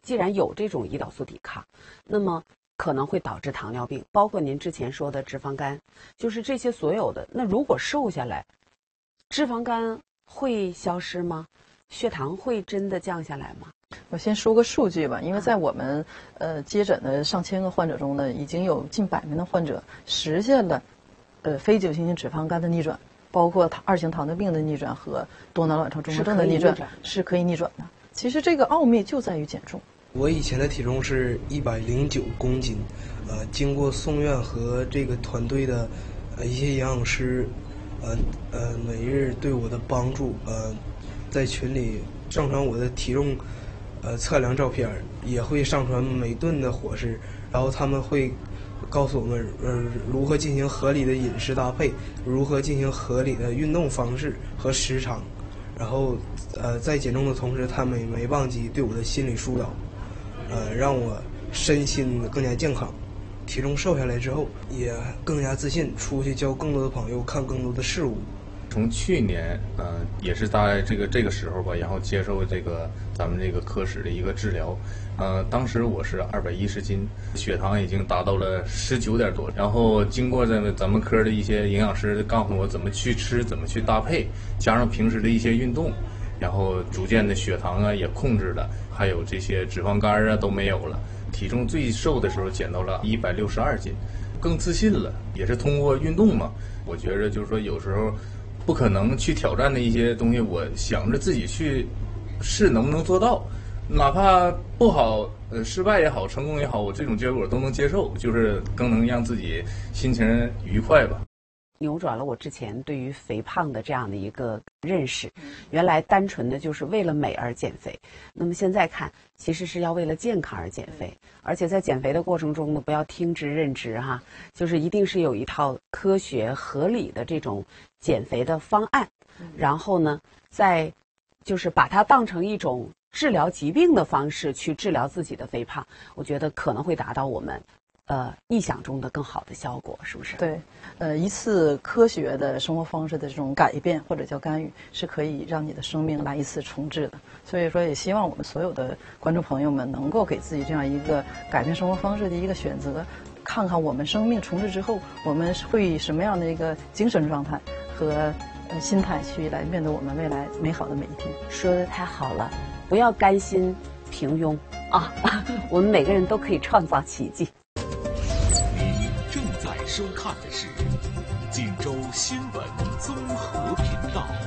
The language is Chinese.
既然有这种胰岛素抵抗，那么可能会导致糖尿病，包括您之前说的脂肪肝，就是这些所有的。那如果瘦下来，脂肪肝会消失吗？血糖会真的降下来吗？ 我先说个数据吧，因为在我们接诊的上千个患者中呢，已经有近100名的患者实现了非酒精性脂肪肝的逆转，包括2型糖尿病的逆转和多囊卵巢综合症的逆转是可以逆转的。其实这个奥秘就在于减重。 我以前的体重是109公斤，经过宋院和这个团队的一些营养师，每日对我的帮助，在群里上传我的体重测量照片，也会上传每顿的伙食，然后他们会告诉我们如何进行合理的饮食搭配，如何进行合理的运动方式和时长，然后在减重的同时，他们也没忘记对我的心理疏导，让我身心更加健康。体重瘦下来之后，也更加自信，出去交更多的朋友，看更多的事物。 从去年，也是大概这个时候吧，然后接受咱们这个科室的一个治疗，当时我是210斤，血糖已经达到了19点多，然后经过咱们科的一些营养师告诉我怎么去吃，怎么去搭配，加上平时的一些运动，然后逐渐的血糖啊也控制了，还有这些脂肪肝啊都没有了，体重最瘦的时候减到了162斤，更自信了，也是通过运动嘛。我觉着就是说有时候不可能去挑战的一些东西，我想着自己去试能不能做到，哪怕不好，失败也好，成功也好，我这种结果都能接受，就是更能让自己心情愉快吧。 扭转了我之前对于肥胖的这样的一个认识，原来单纯的就是为了美而减肥，那么现在看其实是要为了健康而减肥，而且在减肥的过程中呢，不要听之任之哈，就是一定是有一套科学合理的这种减肥的方案，然后呢再就是把它当成一种治疗疾病的方式去治疗自己的肥胖，我觉得可能会达到我们臆想中的更好的效果，是不是？ 对，一次科学的生活方式的这种改变或者叫干预，是可以让你的生命来一次重置的。所以说，也希望我们所有的观众朋友们能够给自己这样一个改变生活方式的一个选择，看看我们生命重置之后，我们会以什么样的一个精神状态和心态去来面对我们未来美好的每一天。 说得太好了，不要甘心平庸啊！我们每个人都可以创造奇迹。 你正在收看的是锦州新闻综合频道。